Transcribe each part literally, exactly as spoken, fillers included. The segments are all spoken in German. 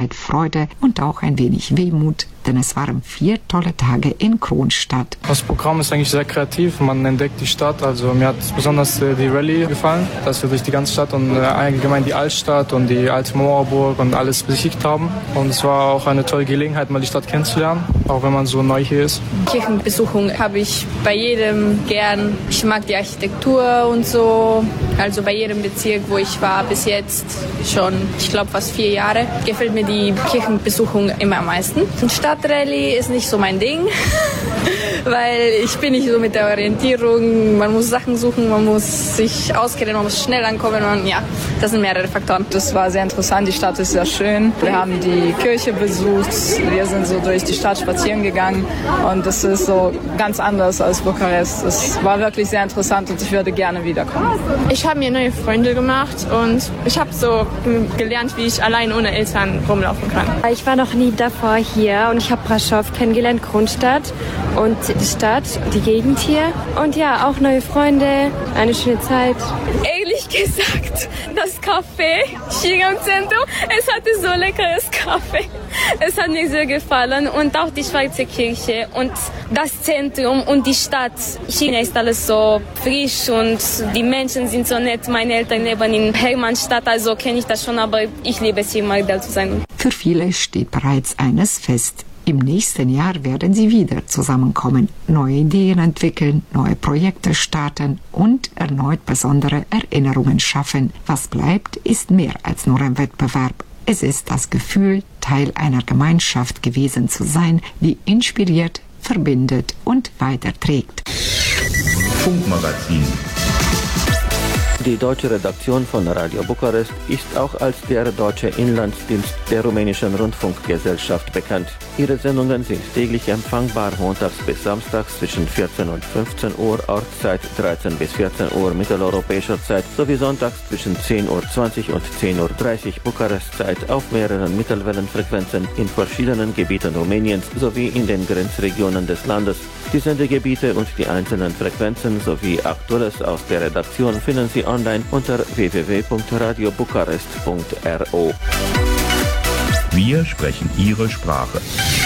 Zeit Freude und auch ein wenig Wehmut, denn es waren vier tolle Tage in Kronstadt. Das Programm ist eigentlich sehr kreativ, man entdeckt die Stadt, also mir hat besonders äh, die Rallye gefallen, dass wir durch die ganze Stadt und äh, allgemein die Altstadt und die alte Mauerburg und alles besichtigt haben. Und es war auch eine tolle Gelegenheit, mal die Stadt kennenzulernen, auch wenn man so neu hier ist. Kirchenbesuchung habe ich bei jedem gern. Ich mag die Architektur und so. Also bei jedem Bezirk, wo ich war bis jetzt schon, ich glaube fast vier Jahre, gefällt mir die Kirchenbesuchung immer am meisten. Und Stadtrallye ist nicht so mein Ding, weil ich bin nicht so mit der Orientierung. Man muss Sachen suchen, man muss sich auskennen, man muss schnell ankommen. Und ja, das sind mehrere Faktoren. Das war sehr interessant, die Stadt ist sehr schön. Wir haben die Kirche besucht, wir sind so durch die Stadt spazieren gegangen und das ist so ganz anders als Bukarest. Es war wirklich sehr interessant und ich würde gerne wiederkommen. Ich habe mir neue Freunde gemacht und ich habe so gelernt, wie ich allein ohne Eltern rumlaufen kann. Ich war noch nie davor hier und ich habe Brașov kennengelernt, Kronstadt und die Stadt, die Gegend hier. Und ja, auch neue Freunde, eine schöne Zeit. Ehrlich gesagt, das Café hier im Zentrum, es hatte so leckeres Kaffee. Es hat mir sehr gefallen und auch die Schwarze Kirche und das Zentrum und die Stadt. Hier ist alles so frisch und die Menschen sind so nett. Meine Eltern leben in Hermannstadt, also kenne ich das schon, aber ich liebe es hier, Magdal zu sein. Für viele steht bereits eines fest. Im nächsten Jahr werden sie wieder zusammenkommen, neue Ideen entwickeln, neue Projekte starten und erneut besondere Erinnerungen schaffen. Was bleibt, ist mehr als nur ein Wettbewerb. Es ist das Gefühl, Teil einer Gemeinschaft gewesen zu sein, die inspiriert, verbindet und weiterträgt. Funkmagazin. Die deutsche Redaktion von Radio Bukarest ist auch als der deutsche Inlandsdienst der rumänischen Rundfunkgesellschaft bekannt. Ihre Sendungen sind täglich empfangbar montags bis samstags zwischen vierzehn und fünfzehn Uhr Ortszeit, dreizehn bis vierzehn Uhr mitteleuropäischer Zeit sowie sonntags zwischen zehn Uhr zwanzig und zehn Uhr dreißig Bukarestzeit auf mehreren Mittelwellenfrequenzen in verschiedenen Gebieten Rumäniens sowie in den Grenzregionen des Landes. Die Sendegebiete und die einzelnen Frequenzen sowie Aktuelles aus der Redaktion finden Sie online unter w w w punkt radio bukarest punkt r o. Wir sprechen Ihre Sprache.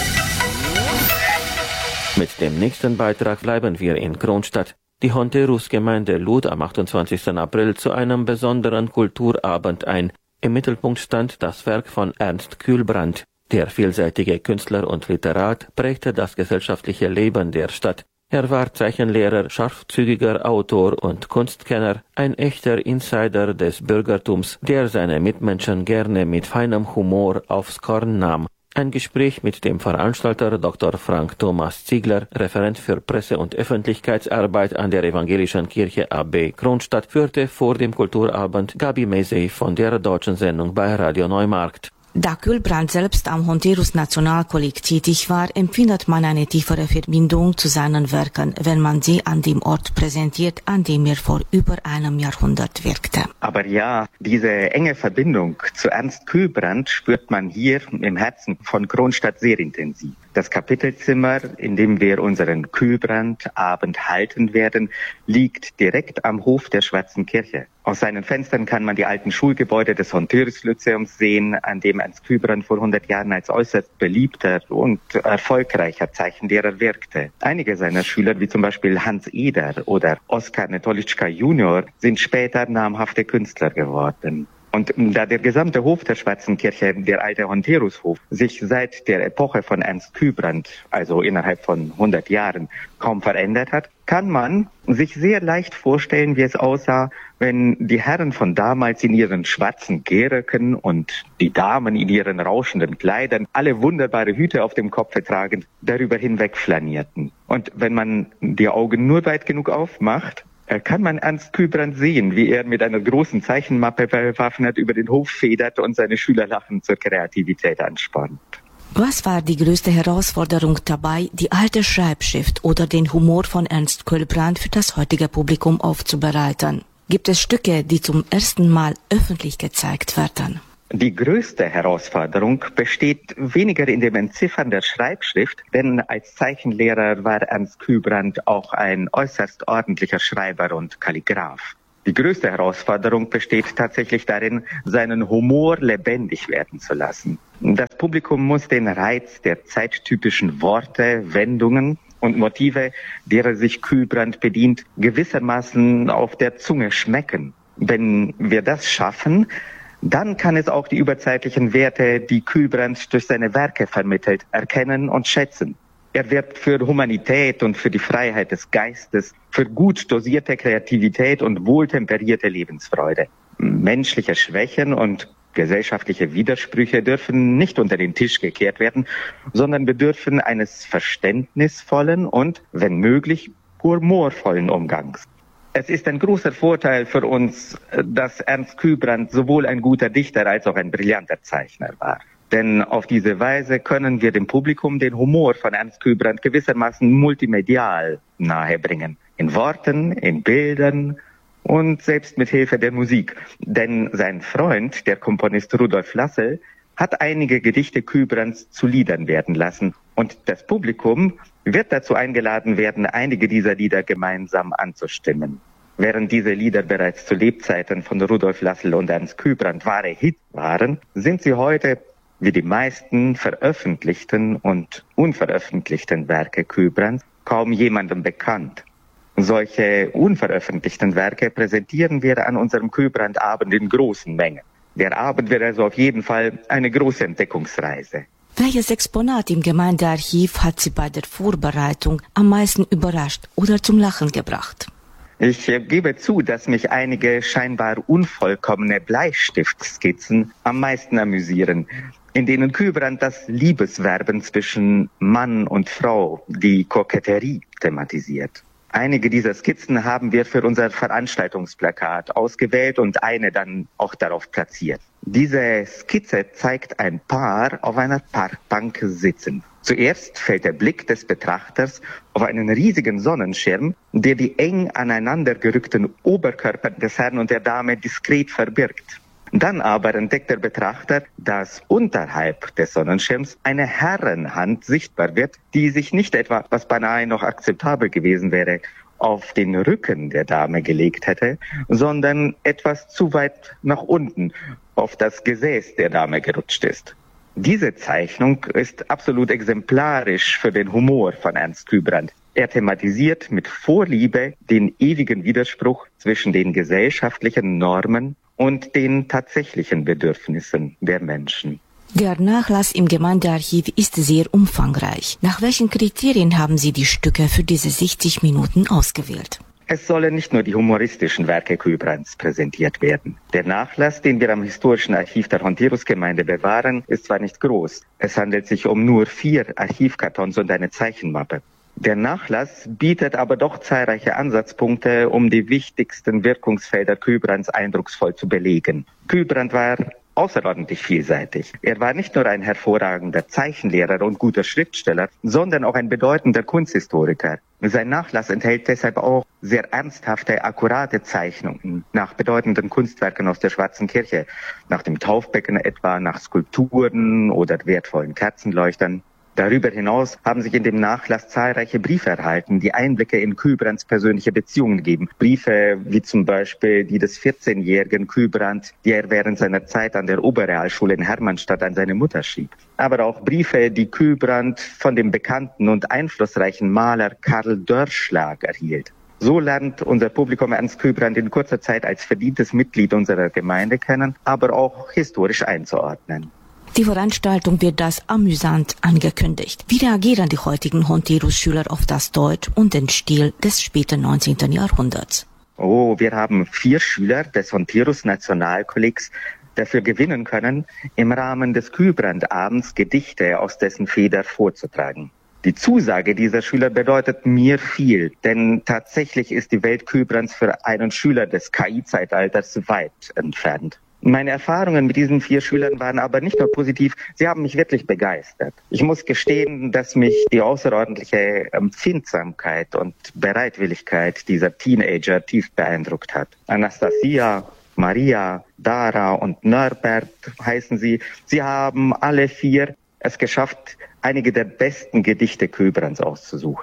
Mit dem nächsten Beitrag bleiben wir in Kronstadt. Die Honterus-Gemeinde lud am achtundzwanzigsten April zu einem besonderen Kulturabend ein. Im Mittelpunkt stand das Werk von Ernst Kühlbrand. Der vielseitige Künstler und Literat prägte das gesellschaftliche Leben der Stadt. Er war Zeichenlehrer, scharfzügiger Autor und Kunstkenner, ein echter Insider des Bürgertums, der seine Mitmenschen gerne mit feinem Humor aufs Korn nahm. Ein Gespräch mit dem Veranstalter Doktor Frank Thomas Ziegler, Referent für Presse- und Öffentlichkeitsarbeit an der Evangelischen Kirche A B Kronstadt, führte vor dem Kulturabend Gabi Mesey von der deutschen Sendung bei Radio Neumarkt. Da Kühlbrand selbst am Honterus Nationalkolleg tätig war, empfindet man eine tiefere Verbindung zu seinen Werken, wenn man sie an dem Ort präsentiert, an dem er vor über einem Jahrhundert wirkte. Aber ja, diese enge Verbindung zu Ernst Kühlbrand spürt man hier im Herzen von Kronstadt sehr intensiv. Das Kapitelzimmer, in dem wir unseren Kühlbrandabend halten werden, liegt direkt am Hof der Schwarzen Kirche. Aus seinen Fenstern kann man die alten Schulgebäude des Honterus-Lyzeums sehen, an dem Ernst Kühlbrand vor hundert Jahren als äußerst beliebter und erfolgreicher Zeichenlehrer wirkte. Einige seiner Schüler, wie zum Beispiel Hans Eder oder Oskar Netolička Junior, sind später namhafte Künstler geworden. Und da der gesamte Hof der Schwarzen Kirche, der alte Honterushof, sich seit der Epoche von Ernst Kühlbrand, also innerhalb von hundert Jahren, kaum verändert hat, kann man sich sehr leicht vorstellen, wie es aussah, wenn die Herren von damals in ihren schwarzen Gehröcken und die Damen in ihren rauschenden Kleidern, alle wunderbare Hüte auf dem Kopfe tragend, darüber hinweg flanierten. Und wenn man die Augen nur weit genug aufmacht, kann man Ernst Kühlbrand sehen, wie er mit einer großen Zeichenmappe bewaffnet über den Hof federt und seine Schüler lachend zur Kreativität anspornt. Was war die größte Herausforderung dabei, die alte Schreibschrift oder den Humor von Ernst Kühlbrand für das heutige Publikum aufzubereiten? Gibt es Stücke, die zum ersten Mal öffentlich gezeigt werden? Die größte Herausforderung besteht weniger in dem Entziffern der Schreibschrift, denn als Zeichenlehrer war Ernst Kühlbrand auch ein äußerst ordentlicher Schreiber und Kalligraph. Die größte Herausforderung besteht tatsächlich darin, seinen Humor lebendig werden zu lassen. Das Publikum muss den Reiz der zeittypischen Worte, Wendungen und Motive, derer sich Kühlbrand bedient, gewissermaßen auf der Zunge schmecken. Wenn wir das schaffen, dann kann es auch die überzeitlichen Werte, die Kühlbrand durch seine Werke vermittelt, erkennen und schätzen. Er wirbt für Humanität und für die Freiheit des Geistes, für gut dosierte Kreativität und wohltemperierte Lebensfreude. Menschliche Schwächen und gesellschaftliche Widersprüche dürfen nicht unter den Tisch gekehrt werden, sondern bedürfen eines verständnisvollen und, wenn möglich, humorvollen Umgangs. Es ist ein großer Vorteil für uns, dass Ernst Kühlbrand sowohl ein guter Dichter als auch ein brillanter Zeichner war. Denn auf diese Weise können wir dem Publikum den Humor von Ernst Kühlbrand gewissermaßen multimedial nahebringen. In Worten, in Bildern und selbst mit Hilfe der Musik. Denn sein Freund, der Komponist Rudolf Lassel, hat einige Gedichte Kühlbrands zu Liedern werden lassen. Und das Publikum wird dazu eingeladen werden, einige dieser Lieder gemeinsam anzustimmen. Während diese Lieder bereits zu Lebzeiten von Rudolf Lassel und Ernst Kühlbrand wahre Hits waren, sind sie heute, wie die meisten veröffentlichten und unveröffentlichten Werke Kühlbrands, kaum jemandem bekannt. Solche unveröffentlichten Werke präsentieren wir an unserem Kühlbrand-Abend in großen Mengen. Der Abend wird also auf jeden Fall eine große Entdeckungsreise. Welches Exponat im Gemeindearchiv hat Sie bei der Vorbereitung am meisten überrascht oder zum Lachen gebracht? Ich gebe zu, dass mich einige scheinbar unvollkommene Bleistiftskizzen am meisten amüsieren, in denen Kühlbrand das Liebesverben zwischen Mann und Frau, die Koketterie, thematisiert. Einige dieser Skizzen haben wir für unser Veranstaltungsplakat ausgewählt und eine dann auch darauf platziert. Diese Skizze zeigt ein Paar auf einer Parkbank sitzen. Zuerst fällt der Blick des Betrachters auf einen riesigen Sonnenschirm, der die eng aneinander gerückten Oberkörper des Herrn und der Dame diskret verbirgt. Dann aber entdeckt der Betrachter, dass unterhalb des Sonnenschirms eine Herrenhand sichtbar wird, die sich nicht etwa, was beinahe noch akzeptabel gewesen wäre, auf den Rücken der Dame gelegt hätte, sondern etwas zu weit nach unten auf das Gesäß der Dame gerutscht ist. Diese Zeichnung ist absolut exemplarisch für den Humor von Ernst Kühlbrand. Er thematisiert mit Vorliebe den ewigen Widerspruch zwischen den gesellschaftlichen Normen und den tatsächlichen Bedürfnissen der Menschen. Der Nachlass im Gemeindearchiv ist sehr umfangreich. Nach welchen Kriterien haben Sie die Stücke für diese sechzig Minuten ausgewählt? Es sollen nicht nur die humoristischen Werke Kühlbrands präsentiert werden. Der Nachlass, den wir am Historischen Archiv der Honterus-Gemeinde bewahren, ist zwar nicht groß. Es handelt sich um nur vier Archivkartons und eine Zeichenmappe. Der Nachlass bietet aber doch zahlreiche Ansatzpunkte, um die wichtigsten Wirkungsfelder Kühlbrands eindrucksvoll zu belegen. Kühlbrand war außerordentlich vielseitig. Er war nicht nur ein hervorragender Zeichenlehrer und guter Schriftsteller, sondern auch ein bedeutender Kunsthistoriker. Sein Nachlass enthält deshalb auch sehr ernsthafte, akkurate Zeichnungen nach bedeutenden Kunstwerken aus der Schwarzen Kirche, nach dem Taufbecken etwa, nach Skulpturen oder wertvollen Kerzenleuchtern. Darüber hinaus haben sich in dem Nachlass zahlreiche Briefe erhalten, die Einblicke in Kühlbrands persönliche Beziehungen geben. Briefe wie zum Beispiel die des vierzehnjährigen Kühlbrand, die er während seiner Zeit an der Oberrealschule in Hermannstadt an seine Mutter schrieb. Aber auch Briefe, die Kühlbrand von dem bekannten und einflussreichen Maler Karl Dörschlag erhielt. So lernt unser Publikum Ernst Kühlbrand in kurzer Zeit als verdientes Mitglied unserer Gemeinde kennen, aber auch historisch einzuordnen. Die Veranstaltung wird als amüsant angekündigt. Wie reagieren die heutigen Honterus-Schüler auf das Deutsch und den Stil des späten neunzehnten Jahrhunderts? Oh, wir haben vier Schüler des Honterus-Nationalkollegs dafür gewinnen können, im Rahmen des Kühlbrand-Abends Gedichte aus dessen Feder vorzutragen. Die Zusage dieser Schüler bedeutet mir viel, denn tatsächlich ist die Welt Kühlbrands für einen Schüler des K I-Zeitalters weit entfernt. Meine Erfahrungen mit diesen vier Schülern waren aber nicht nur positiv, sie haben mich wirklich begeistert. Ich muss gestehen, dass mich die außerordentliche Empfindsamkeit und Bereitwilligkeit dieser Teenager tief beeindruckt hat. Anastasia, Maria, Dara und Norbert heißen sie. Sie haben alle vier es geschafft, einige der besten Gedichte Kühlbrands auszusuchen.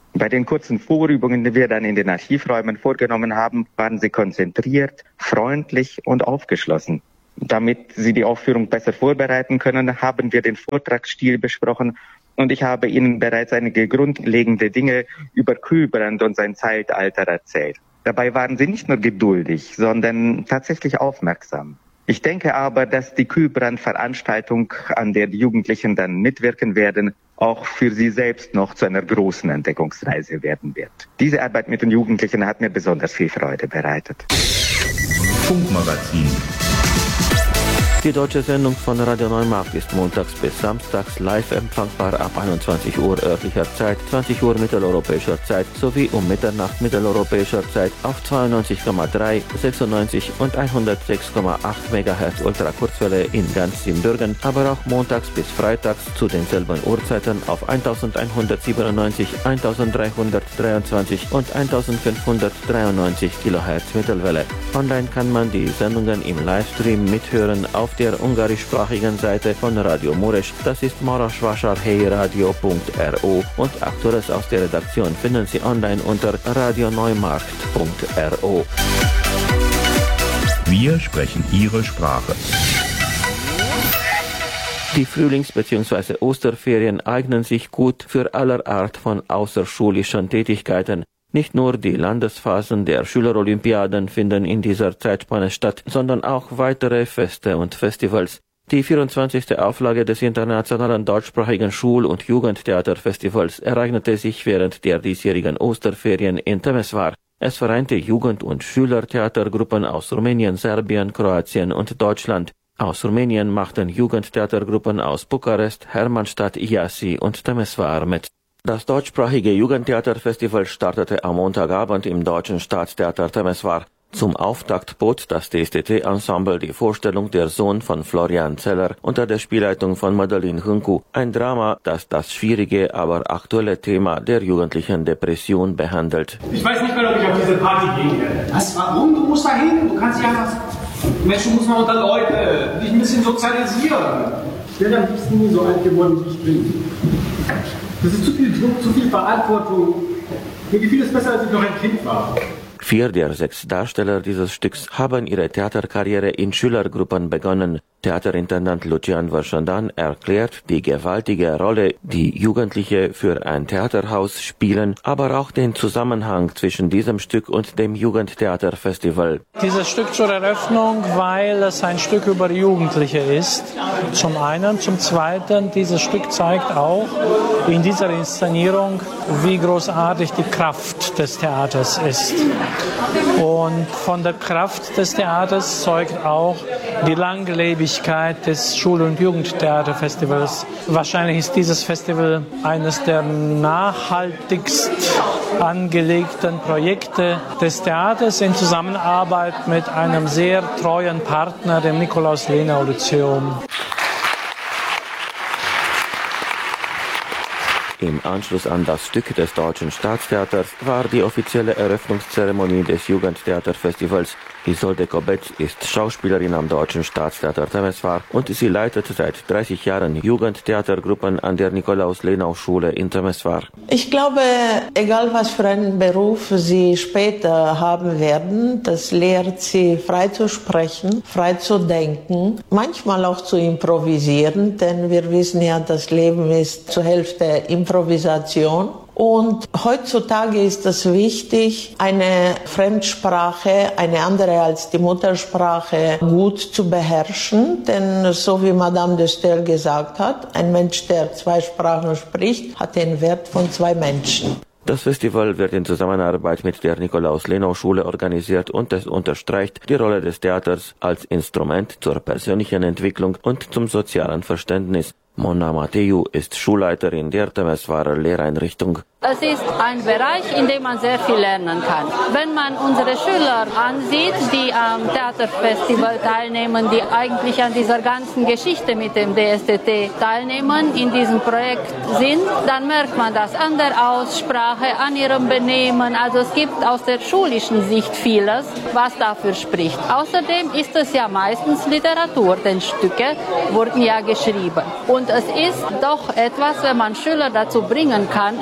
Bei den kurzen Vorübungen, die wir dann in den Archivräumen vorgenommen haben, waren sie konzentriert, freundlich und aufgeschlossen. Damit sie die Aufführung besser vorbereiten können, haben wir den Vortragsstil besprochen und ich habe ihnen bereits einige grundlegende Dinge über Kühlbrand und sein Zeitalter erzählt. Dabei waren sie nicht nur geduldig, sondern tatsächlich aufmerksam. Ich denke aber, dass die Kühlbrand-Veranstaltung, an der die Jugendlichen dann mitwirken werden, auch für sie selbst noch zu einer großen Entdeckungsreise werden wird. Diese Arbeit mit den Jugendlichen hat mir besonders viel Freude bereitet. Funkmagazin. Die deutsche Sendung von Radio Neumarkt ist montags bis samstags live empfangbar ab einundzwanzig Uhr örtlicher Zeit, zwanzig Uhr mitteleuropäischer Zeit sowie um Mitternacht mitteleuropäischer Zeit auf zweiundneunzig Komma drei, sechsundneunzig und hundertsechs Komma acht Megahertz Ultrakurzwelle in ganz Siebenbürgen, aber auch montags bis freitags zu denselben Uhrzeiten auf elfhundertsiebenundneunzig, eintausenddreihundertdreiundzwanzig und eintausendfünfhundertdreiundneunzig Kilohertz Mittelwelle. Online kann man die Sendungen im Livestream mithören auf der ungarischsprachigen Seite von Radio Mureș, das ist marosvasarhelyradio punkt ro, und Aktuelles aus der Redaktion finden Sie online unter radioneumarkt punkt ro. Wir sprechen Ihre Sprache. Die Frühlings- bzw. Osterferien eignen sich gut für aller Art von außerschulischen Tätigkeiten. Nicht nur die Landesphasen der Schülerolympiaden finden in dieser Zeitspanne statt, sondern auch weitere Feste und Festivals. Die vierundzwanzigste Auflage des internationalen deutschsprachigen Schul- und Jugendtheaterfestivals ereignete sich während der diesjährigen Osterferien in Temeswar. Es vereinte Jugend- und Schülertheatergruppen aus Rumänien, Serbien, Kroatien und Deutschland. Aus Rumänien machten Jugendtheatergruppen aus Bukarest, Hermannstadt, Iași und Temeswar mit. Das deutschsprachige Jugendtheaterfestival startete am Montagabend im Deutschen Staatstheater Temeswar. Zum Auftakt bot das D S T T-Ensemble die Vorstellung Der Sohn von Florian Zeller unter der Spielleitung von Madeleine Hâncu, ein Drama, das das schwierige, aber aktuelle Thema der jugendlichen Depression behandelt. Ich weiß nicht mehr, ob ich auf diese Party gehen werde. Was? Warum? Du musst da hin. Du kannst ja was... Menschen muss man unter Leute, dich ein bisschen sozialisieren. Ich wäre am liebsten nie so alt geworden, wie ich bin. Das ist zu viel Druck, zu viel Verantwortung. Mir gefiel es besser, als ich noch ein Kind war. Vier der sechs Darsteller dieses Stücks haben ihre Theaterkarriere in Schülergruppen begonnen. Theaterintendant Lucian Vășăndan erklärt die gewaltige Rolle, die Jugendliche für ein Theaterhaus spielen, aber auch den Zusammenhang zwischen diesem Stück und dem Jugendtheaterfestival. Dieses Stück zur Eröffnung, weil es ein Stück über Jugendliche ist, zum einen. Zum zweiten, dieses Stück zeigt auch in dieser Inszenierung, wie großartig die Kraft des Theaters ist. Und von der Kraft des Theaters zeugt auch die Langlebigkeit des Schul- und Jugendtheaterfestivals. Wahrscheinlich ist dieses Festival eines der nachhaltigst angelegten Projekte des Theaters in Zusammenarbeit mit einem sehr treuen Partner, dem Nikolaus-Lenau-Lyzeum. Im Anschluss an das Stück des Deutschen Staatstheaters war die offizielle Eröffnungszeremonie des Jugendtheaterfestivals. Isolde Kobetz ist Schauspielerin am Deutschen Staatstheater Temeswar und sie leitet seit dreißig Jahren Jugendtheatergruppen an der Nikolaus-Lenau-Schule in Temeswar. Ich glaube, egal was für einen Beruf Sie später haben werden, das lehrt Sie, frei zu sprechen, frei zu denken, manchmal auch zu improvisieren, denn wir wissen ja, das Leben ist zur Hälfte Improvisation. Und heutzutage ist es wichtig, eine Fremdsprache, eine andere als die Muttersprache, gut zu beherrschen. Denn so wie Madame de Staël gesagt hat, ein Mensch, der zwei Sprachen spricht, hat den Wert von zwei Menschen. Das Festival wird in Zusammenarbeit mit der Nikolaus-Lenau-Schule organisiert und es unterstreicht die Rolle des Theaters als Instrument zur persönlichen Entwicklung und zum sozialen Verständnis. Mona Mateu ist Schulleiterin der Temeswarer Lehreinrichtung. Es ist ein Bereich, in dem man sehr viel lernen kann. Wenn man unsere Schüler ansieht, die am Theaterfestival teilnehmen, die eigentlich an dieser ganzen Geschichte mit dem D S T T teilnehmen, in diesem Projekt sind, dann merkt man das an der Aussprache, an ihrem Benehmen. Also es gibt aus der schulischen Sicht vieles, was dafür spricht. Außerdem ist es ja meistens Literatur, denn Stücke wurden ja geschrieben. Und es ist doch etwas, wenn man Schüler dazu bringen kann, erstmal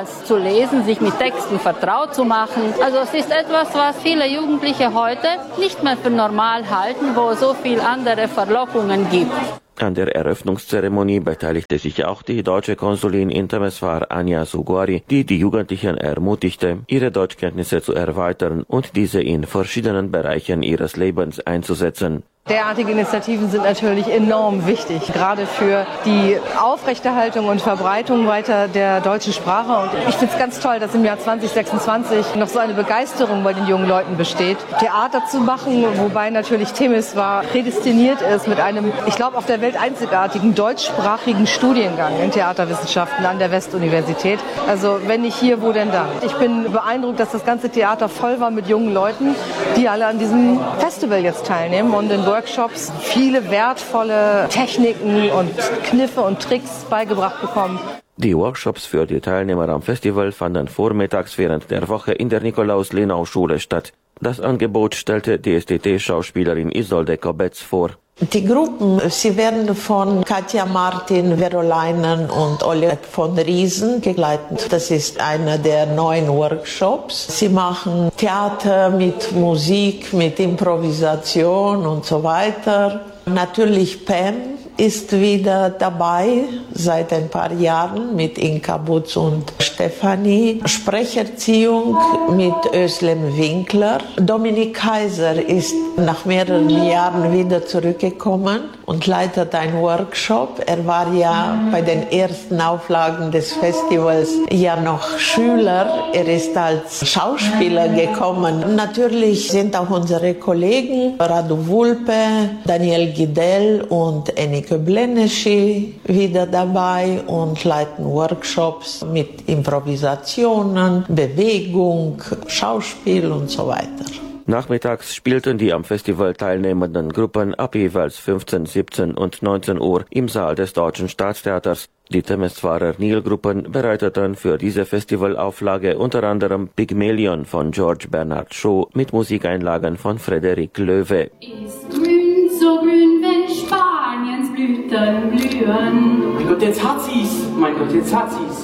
etwas zu lesen, sich mit Texten vertraut zu machen. Also es ist etwas, was viele Jugendliche heute nicht mehr für normal halten, wo es so viel andere Verlockungen gibt. An der Eröffnungszeremonie beteiligte sich auch die deutsche Konsulin in Temeswar Anja Suguari, die die Jugendlichen ermutigte, ihre Deutschkenntnisse zu erweitern und diese in verschiedenen Bereichen ihres Lebens einzusetzen. Derartige Initiativen sind natürlich enorm wichtig, gerade für die Aufrechterhaltung und Verbreitung weiter der deutschen Sprache. Und ich finde es ganz toll, dass im Jahr zwanzig sechsundzwanzig noch so eine Begeisterung bei den jungen Leuten besteht, Theater zu machen, wobei natürlich Temeswar prädestiniert ist mit einem, ich glaube, auf der Welt einzigartigen deutschsprachigen Studiengang in Theaterwissenschaften an der Westuniversität. Also wenn nicht hier, wo denn dann? Ich bin beeindruckt, dass das ganze Theater voll war mit jungen Leuten, die alle an diesem Festival jetzt teilnehmen und in Workshops viele wertvolle Techniken und Kniffe und Tricks beigebracht bekommen. Die Workshops für die Teilnehmer am Festival fanden vormittags während der Woche in der Nikolaus-Lenau-Schule statt. Das Angebot stellte die S T T-Schauspielerin Isolde Kobetz vor. Die Gruppen, sie werden von Katja Martin, Vero Leinen und Oleg von Riesen begleitet. Das ist einer der neuen Workshops. Sie machen Theater mit Musik, mit Improvisation und so weiter. Natürlich Pam ist wieder dabei, seit ein paar Jahren mit Inka Butz und Stefanie. Sprecherziehung mit Özlem Winkler. Dominik Kaiser ist nach mehreren Jahren wieder zurückgekommen und leitet einen Workshop. Er war ja bei den ersten Auflagen des Festivals ja noch Schüler. Er ist als Schauspieler gekommen. Natürlich sind auch unsere Kollegen Radu Vulpe, Daniel Gidel und Enike Bleneschi wieder dabei und leiten Workshops mit Improvisationen, Bewegung, Schauspiel und so weiter. Nachmittags spielten die am Festival teilnehmenden Gruppen ab jeweils fünfzehn, siebzehn und neunzehn Uhr im Saal des Deutschen Staatstheaters. Die Temeswarer Nil-Gruppen bereiteten für diese Festivalauflage unter anderem Pygmalion von George Bernard Shaw mit Musikeinlagen von Frederik Loewe. Ist grün, so grün, wenn Spaniens Blüten blühen. Mein Gott, jetzt hat sie's! Mein Gott, jetzt hat sie's!